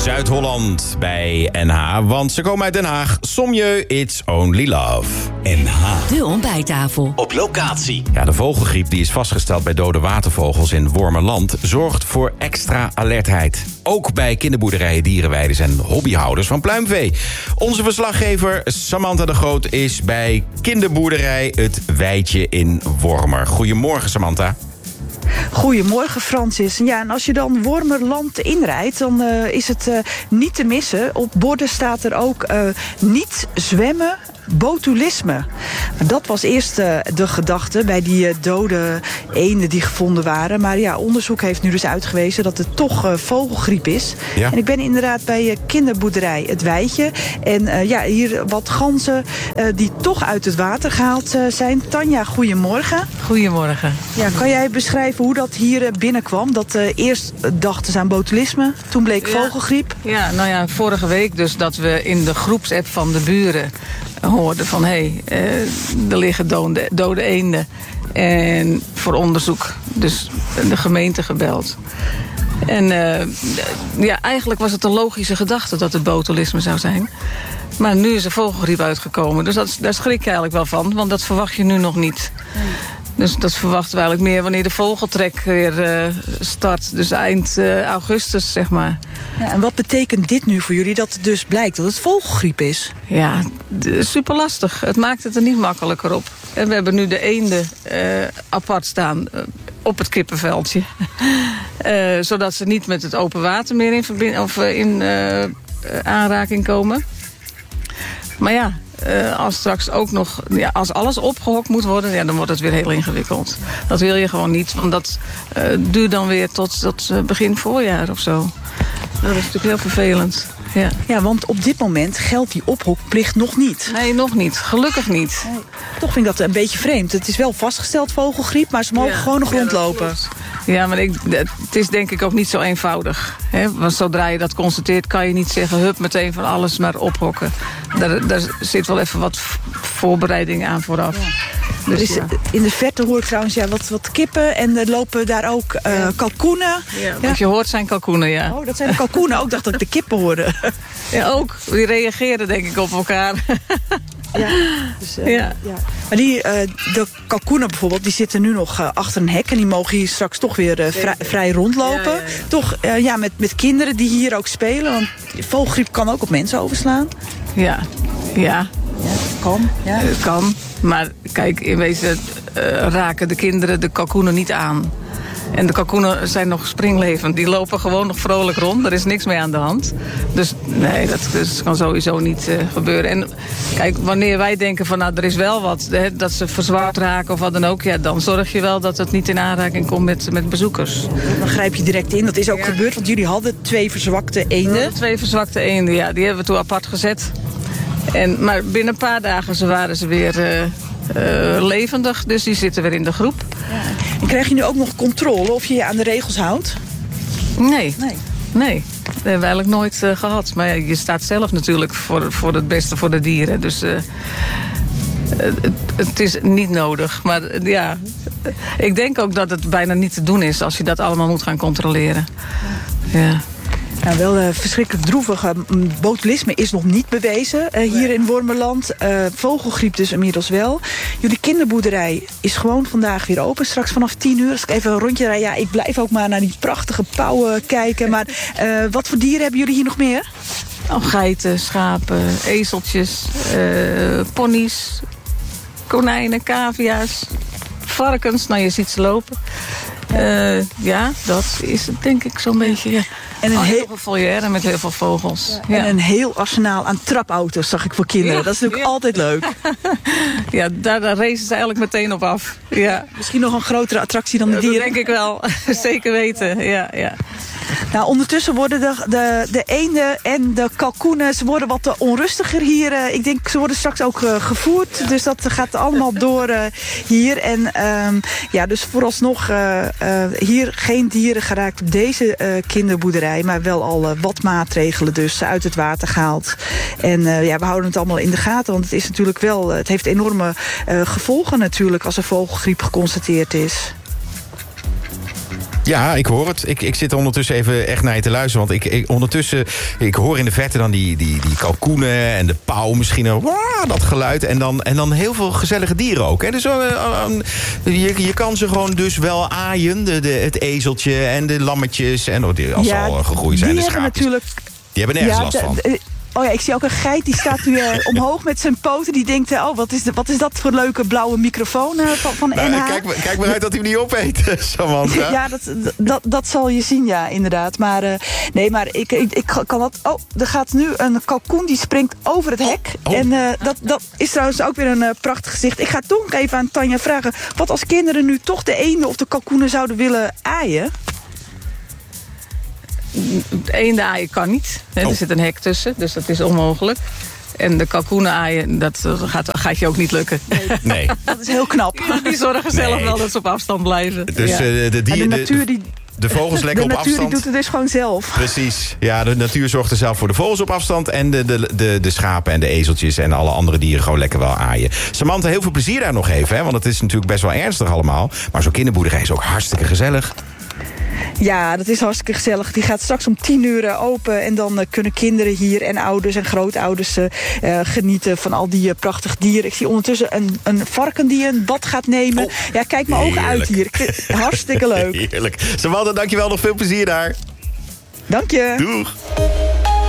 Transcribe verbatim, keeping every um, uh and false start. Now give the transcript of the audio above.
Zuid-Holland bij N H, want ze komen uit Den Haag. Sommieu, it's only love. N H. De ontbijttafel. Op locatie. Ja, de vogelgriep die is vastgesteld bij dode watervogels in Wormerland zorgt voor extra alertheid. Ook bij kinderboerderijen, dierenweiden en hobbyhouders van pluimvee. Onze verslaggever Samantha de Groot is bij kinderboerderij Het Weidje in Wormer. Goedemorgen, Samantha. Goedemorgen, Francis. Ja, en als je dan Wormerland inrijdt, dan uh, is het uh, niet te missen. Op borden staat er ook uh, niet zwemmen, botulisme. Dat was eerst uh, de gedachte bij die uh, dode eenden die gevonden waren. Maar ja, onderzoek heeft nu dus uitgewezen dat het toch uh, vogelgriep is. Ja. En ik ben inderdaad bij uh, kinderboerderij Het Weidje. En uh, ja, hier wat ganzen uh, die toch uit het water gehaald uh, zijn. Tanja, goedemorgen. Goedemorgen. Ja, kan jij beschrijven hoe dat hier uh, binnenkwam? Dat uh, eerst dachten ze aan botulisme, toen bleek ja. vogelgriep. Ja, nou ja, vorige week dus dat we in de groepsapp van de buren hoorden van hé, hey, uh, er liggen dode, dode eenden. En voor onderzoek dus de gemeente gebeld. En uh, ja, eigenlijk was het een logische gedachte dat het botulisme zou zijn. Maar nu is er vogelgriep uitgekomen. Dus dat, daar schrik je eigenlijk wel van, want dat verwacht je nu nog niet. Dus dat verwachten we eigenlijk meer wanneer de vogeltrek weer uh, start. Dus eind uh, augustus, zeg maar. Ja, en wat betekent dit nu voor jullie, dat het dus blijkt dat het vogelgriep is? Ja, super lastig. Het maakt het er niet makkelijker op. En we hebben nu de eenden uh, apart staan uh, op het kippenveldje. uh, zodat ze niet met het open water meer in, verbind- of, uh, in uh, aanraking komen. Maar ja, Uh, als straks ook nog, ja, als alles opgehokt moet worden, ja, dan wordt het weer heel ingewikkeld. Dat wil je gewoon niet, want dat uh, duurt dan weer tot, tot uh, begin voorjaar of zo. Dat is natuurlijk heel vervelend. Ja. Ja, want op dit moment geldt die ophokplicht nog niet. Nee, nog niet. Gelukkig niet. Nee. Toch vind ik dat een beetje vreemd. Het is wel vastgesteld vogelgriep, maar ze mogen ja, gewoon nog ja, rondlopen. Ja, maar ik, het is denk ik ook niet zo eenvoudig. Hè? Want zodra je dat constateert, kan je niet zeggen, hup, meteen van alles maar ophokken. Daar, daar zit wel even wat voorbereiding aan vooraf. Ja. Dus, dus, ja. In de verte hoor ik trouwens ja, wat, wat kippen en er lopen daar ook uh, ja. kalkoenen. Ja, wat ja. je hoort zijn kalkoenen, ja. Oh, dat zijn de kalkoenen. Ook dacht dat ik de kippen hoorde. Ja, ook. Die reageren denk ik op elkaar. Ja, dus, uh, ja. ja. Maar die, uh, de kalkoenen bijvoorbeeld, die zitten nu nog uh, achter een hek. En die mogen hier straks toch weer uh, vrij, vrij rondlopen. Ja, ja, ja. Toch uh, ja, met, met kinderen die hier ook spelen. Want vogelgriep kan ook op mensen overslaan. Ja, ja. Ja, kan. Ja. Uh, kan. Maar kijk, in wezen uh, raken de kinderen de kalkoenen niet aan. En de kalkoenen zijn nog springlevend. Die lopen gewoon nog vrolijk rond. Er is niks mee aan de hand. Dus nee, dat, dat kan sowieso niet uh, gebeuren. En kijk, wanneer wij denken van nou, er is wel wat, hè, dat ze verzwakt raken of wat dan ook, ja, dan zorg je wel dat het niet in aanraking komt met, met bezoekers. Dan grijp je direct in. Dat is ook ja. gebeurd, want jullie hadden twee verzwakte eenden. Twee verzwakte eenden, ja. Die hebben we toen apart gezet. En, maar binnen een paar dagen ze waren ze weer uh, uh, levendig. Dus die zitten weer in de groep. Ja. En krijg je nu ook nog controle of je je aan de regels houdt? Nee. Nee. Nee. Dat hebben we eigenlijk nooit uh, gehad. Maar ja, je staat zelf natuurlijk voor, voor het beste voor de dieren. Dus uh, het, het is niet nodig. Maar uh, ja, ik denk ook dat het bijna niet te doen is als je dat allemaal moet gaan controleren. Ja. ja. Nou, wel uh, verschrikkelijk droevig. Uh, botulisme is nog niet bewezen uh, hier in Wormerland. Uh, vogelgriep dus inmiddels wel. Jullie kinderboerderij is gewoon vandaag weer open. Straks vanaf tien uur. Als ik even een rondje rijd. Ja, ik blijf ook maar naar die prachtige pauwen kijken. Maar uh, wat voor dieren hebben jullie hier nog meer? Oh, geiten, schapen, ezeltjes, uh, ponies, konijnen, cavia's, varkens. Nou, je ziet ze lopen. Uh, ja, dat is het denk ik zo'n beetje. Ja. En een oh, heel veel volière met heel veel vogels. Ja, en ja. een heel arsenaal aan trapauto's zag ik voor kinderen. Ja, dat is natuurlijk ja. altijd leuk. Ja, daar, daar racen ze eigenlijk meteen op af. Ja. Misschien nog een grotere attractie dan de dieren. Dat denk ik wel. Zeker weten. Ja, ja. Nou, ondertussen worden de, de, de eenden en de kalkoenen, ze worden wat onrustiger hier. Ik denk, ze worden straks ook uh, gevoerd. Dus dat gaat allemaal door uh, hier. En um, ja, dus vooralsnog uh, uh, hier geen dieren geraakt op deze uh, kinderboerderij. Maar wel al uh, wat maatregelen dus uit het water gehaald. En uh, ja, we houden het allemaal in de gaten. Want het is natuurlijk wel, het heeft enorme uh, gevolgen natuurlijk als er vogelgriep geconstateerd is. Ja, ik hoor het. Ik, ik zit ondertussen even echt naar je te luisteren. Want ik, ik ondertussen, ik hoor in de verte dan die, die, die kalkoenen en de pauw misschien. Een, waa, dat geluid. En dan, en dan heel veel gezellige dieren ook. Hè. Dus, uh, uh, je, je kan ze gewoon dus wel aaien. De, de, het ezeltje en de lammetjes. En, die, als ja, ze al gegroeid zijn, die de schaapjes. Natuurlijk, die hebben nergens ja, last van. De, de, Oh ja, ik zie ook een geit, die staat nu uh, omhoog met zijn poten. Die denkt, uh, oh, wat is, de, wat is dat voor leuke blauwe microfoon uh, van, van nou, N H? Kijk, kijk maar uit dat hij hem niet opeet, Samantha. Ja, dat, dat, dat zal je zien, ja, inderdaad. Maar uh, nee, maar ik, ik, ik kan dat... Oh, er gaat nu een kalkoen, die springt over het hek. Oh. En uh, dat, dat is trouwens ook weer een uh, prachtig gezicht. Ik ga toch nog even aan Tanja vragen... wat als kinderen nu toch de eenden of de kalkoenen zouden willen aaien? Eenden aaien kan niet. Hè, oh. Er zit een hek tussen, dus dat is onmogelijk. En de kalkoenen aaien, dat gaat, gaat je ook niet lukken. Nee, nee. Dat is heel knap. Die, die zorgen zelf nee. wel dat ze op afstand blijven. Dus ja. uh, de, die, de natuur die... De vogels lekker op afstand. De natuur doet het dus gewoon zelf. Precies. Ja, de natuur zorgt er zelf voor de vogels op afstand. En de, de, de, de schapen en de ezeltjes en alle andere dieren gewoon lekker wel aaien. Samantha, heel veel plezier daar nog even. Hè? Want het is natuurlijk best wel ernstig allemaal. Maar zo'n kinderboerderij is ook hartstikke gezellig. Ja, dat is hartstikke gezellig. Die gaat straks om tien uur open. En dan uh, kunnen kinderen hier en ouders en grootouders uh, uh, genieten van al die uh, prachtige dieren. Ik zie ondertussen een, een varken die een bad gaat nemen. Oh, ja, kijk mijn ogen uit hier. Hartstikke leuk. Heerlijk. Samantha, dankjewel. Nog veel plezier daar. Dank je. Doeg.